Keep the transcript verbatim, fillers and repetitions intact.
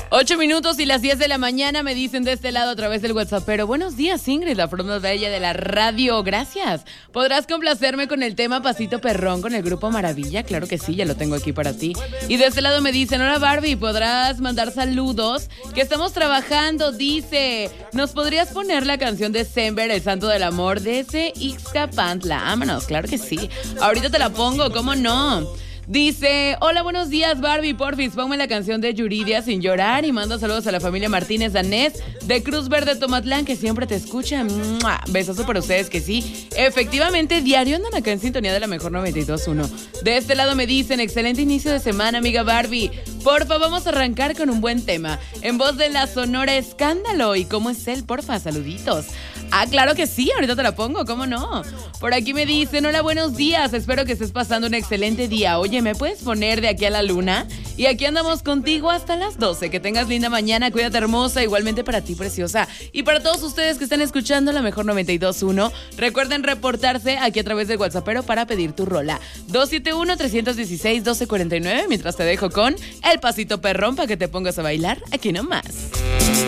Ocho minutos y las diez de la mañana me dicen de este lado a través del WhatsApp. Pero buenos días, Ingrid, la forma bella de la radio. Gracias. ¿Podrás complacerme con el tema Pasito Perrón con el Grupo Maravilla? Claro que sí, ya lo tengo aquí para ti. Y de este lado me dicen, hola Barbie, ¿podrás mandar saludos? Que estamos trabajando, dice. ¿Nos podrías poner la canción de Sember, el santo del amor, desde Ixcapantla? Vámonos, claro que sí. Ahorita te la pongo, ¿cómo no? Dice, hola, buenos días, Barbie, porfis, ponme la canción de Yuridia Sin Llorar y manda saludos a la familia Martínez Danés de Cruz Verde Tomatlán, que siempre te escucha. ¡Mua! Besazo para ustedes, que sí. Efectivamente, diario andan acá en sintonía de la mejor noventa y dos punto uno. De este lado me dicen, excelente inicio de semana, amiga Barbie. Porfa, vamos a arrancar con un buen tema. En voz de la Sonora Escándalo. ¿Y cómo es él? Porfa, saluditos. Ah, claro que sí, ahorita te la pongo, ¿cómo no? Por aquí me dicen, hola, buenos días, espero que estés pasando un excelente día. Oye, ¿me puedes poner de aquí a la luna? Y aquí andamos contigo hasta las doce. Que tengas linda mañana, cuídate hermosa, igualmente para ti, preciosa. Y para todos ustedes que están escuchando la mejor noventa y dos punto uno, recuerden reportarse aquí a través del WhatsAppero para pedir tu rola. dos siete uno, tres uno seis, uno dos cuatro nueve, mientras te dejo con el Pasito Perrón para que te pongas a bailar aquí nomás.